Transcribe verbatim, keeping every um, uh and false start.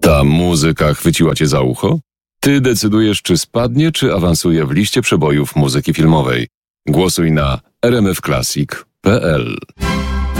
Ta muzyka chwyciła cię za ucho? Ty decydujesz, czy spadnie, czy awansuje w liście przebojów muzyki filmowej. Głosuj na r m f classic kropka p l.